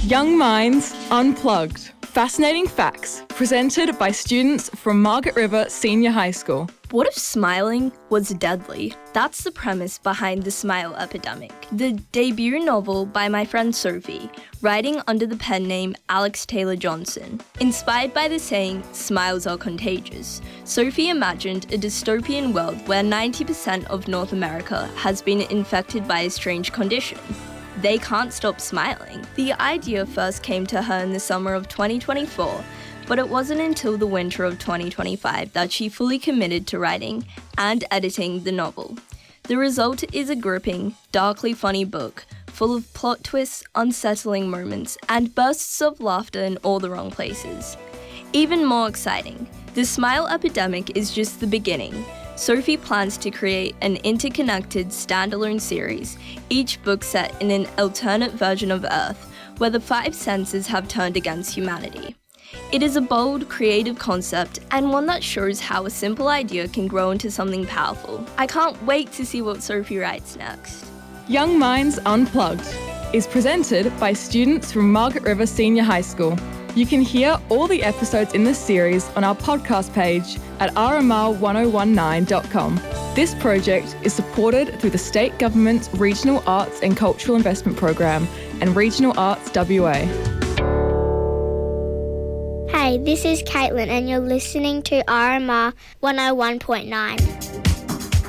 Young Minds Unplugged. Fascinating facts presented by students from Margaret River Senior High School. What if smiling was deadly? That's the premise behind The Smile Epidemic, the debut novel by my friend Sophie, writing under the pen name Alex Taylor Johnson. Inspired by the saying, "Smiles are contagious," Sophie imagined a dystopian world where 90% of North America has been infected by a strange condition. They can't stop smiling. The idea first came to her in the summer of 2024, but it wasn't until the winter of 2025 that she fully committed to writing and editing the novel. The result is a gripping, darkly funny book, full of plot twists, unsettling moments, and bursts of laughter in all the wrong places. Even more exciting, The Smile Epidemic is just the beginning. Sophie plans to create an interconnected standalone series, each book set in an alternate version of Earth, where the 5 senses have turned against humanity. It is a bold, creative concept, and one that shows how a simple idea can grow into something powerful. I can't wait to see what Sophie writes next. Young Minds Unplugged is presented by students from Margaret River Senior High School. You can hear all the episodes in this series on our podcast page at rmr1019.com. This project is supported through the State Government's Regional Arts and Cultural Investment Program and Regional Arts WA. Hey, this is Caitlin and you're listening to RMR 101.9.